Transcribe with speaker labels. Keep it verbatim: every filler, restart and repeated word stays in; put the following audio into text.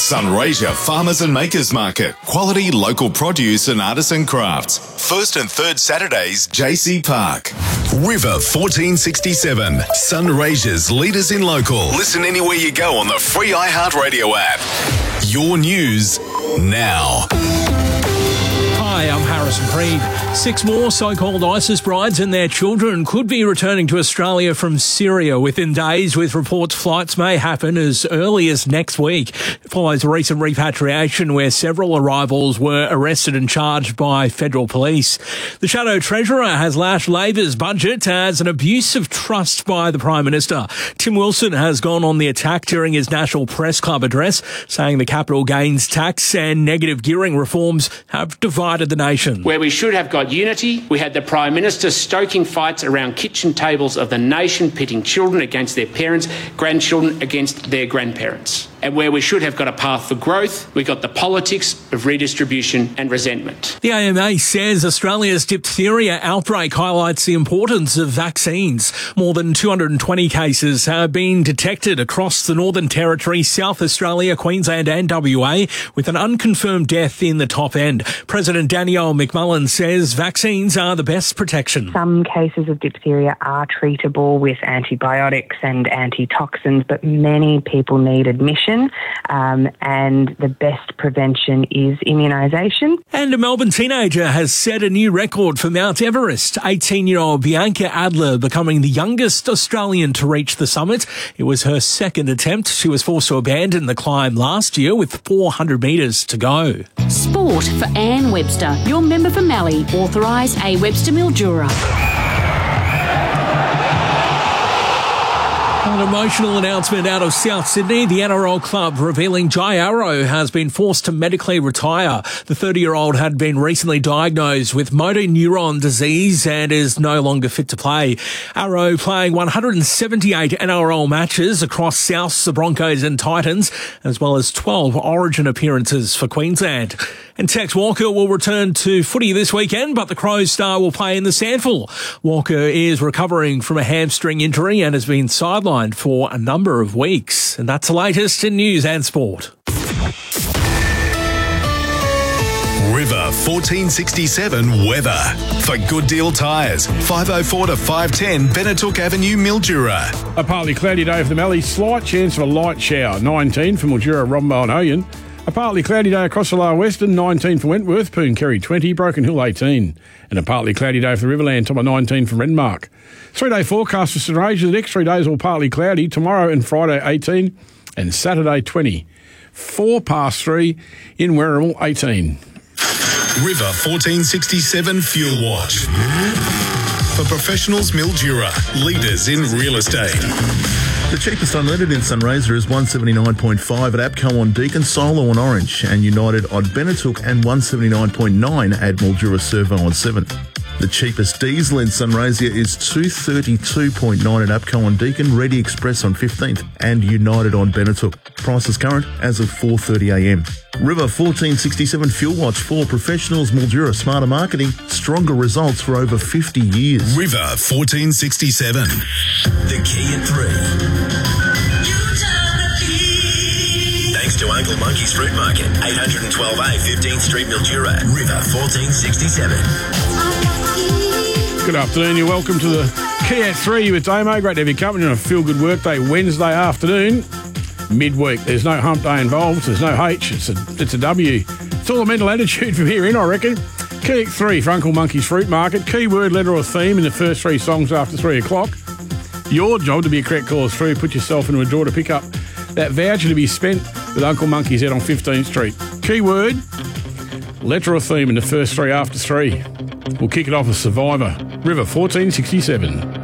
Speaker 1: Sunraysia Farmers and Makers Market. Quality local produce and artisan crafts. First and third Saturdays, J C Park. River fourteen sixty-seven. Sunraysia's leaders in local. Listen anywhere you go on the free iHeartRadio app. Your news now.
Speaker 2: Hi, I'm Harrison Freed. Six more so-called ISIS brides and their children could be returning to Australia from Syria within days, with reports flights may happen as early as next week. It follows a recent repatriation where several arrivals were arrested and charged by federal police. The Shadow Treasurer has lashed Labor's budget as an abuse of trust by the Prime Minister. Tim Wilson has gone on the attack during his National Press Club address, saying the capital gains tax and negative gearing reforms have divided the nation.
Speaker 3: Where we should have got unity, we had the Prime Minister stoking fights around kitchen tables of the nation, pitting children against their parents, grandchildren against their grandparents. And where we should have got a path for growth, we got the politics of redistribution and resentment.
Speaker 2: The A M A says Australia's diphtheria outbreak highlights the importance of vaccines. More than two hundred twenty cases have been detected across the Northern Territory, South Australia, Queensland and W A, with an unconfirmed death in the top end. President Danielle McMullen says vaccines are the best protection.
Speaker 4: Some cases of diphtheria are treatable with antibiotics and antitoxins, but many people need admission. Um, and the best prevention is immunisation.
Speaker 2: And a Melbourne teenager has set a new record for Mount Everest. eighteen-year-old Bianca Adler becoming the youngest Australian to reach the summit. It was her second attempt. She was forced to abandon the climb last year with four hundred metres to go.
Speaker 5: Sport for Anne Webster, your member for Mallee, authorised A Webster Mildura.
Speaker 2: An emotional announcement out of South Sydney. The N R L club revealing Jai Arrow has been forced to medically retire. The thirty-year-old had been recently diagnosed with motor neuron disease and is no longer fit to play. Arrow playing one hundred seventy-eight N R L matches across Souths, the Broncos and Titans, as well as twelve Origin appearances for Queensland. And Tex Walker will return to footy this weekend, but the Crows star will play in the Sandful. Walker is recovering from a hamstring injury and has been sidelined for a number of weeks. And that's the latest in news and sport.
Speaker 1: River fourteen sixty-seven weather. For Good Deal Tyres, five oh four to five ten Benetook Avenue, Mildura.
Speaker 6: A partly cloudy day for the Mallee. Slight chance of a light shower. nineteen for Mildura, Rombo and Oyen. A partly cloudy day across the Lower Western. nineteen for Wentworth. Pooncarry twenty. Broken Hill eighteen. And a partly cloudy day for the Riverland. Top of nineteen for Renmark. Three-day forecast for Sunraysia. The next three days all partly cloudy. Tomorrow and Friday eighteen. And Saturday twenty. Four past three in Werribee eighteen.
Speaker 1: River fourteen sixty-seven Fuel Watch. For professionals, Mildura, leaders in real estate.
Speaker 7: The cheapest unleaded in Sunraysia is one seventy-nine point five at APCO on Deakin, Solo on Orange, and United on Benetook, and one seventy-nine point nine at Mildura Servo on seven. The cheapest diesel in Sunraysia is two thirty-two point nine at APCO on Deakin, Ready Express on fifteenth, and United on Benetook. Prices current as of four thirty a m. River fourteen sixty-seven Fuel Watch for professionals, Mildura, smarter marketing, stronger results for over fifty years.
Speaker 1: River fourteen sixty-seven. The key at three. Thanks to Uncle Monkey's Fruit Market, eight twelve A, fifteenth Street, Mildura. River fourteen sixty-seven.
Speaker 6: Good afternoon. You're welcome to the Key at three with Damo. Great to have you company on a feel-good workday Wednesday afternoon. Midweek. There's no hump day involved. There's no H. It's a, it's a W. It's all a mental attitude from here in, I reckon. Key at three for Uncle Monkey's Fruit Market. Keyword, letter or theme in the first three songs after three o'clock. Your job to be a correct caller through. Put yourself into a draw to pick up that voucher to be spent with Uncle Monkey's out on fifteenth Street. Keyword, letter or theme in the first three after three. We'll kick it off with Survivor. River fourteen sixty-seven.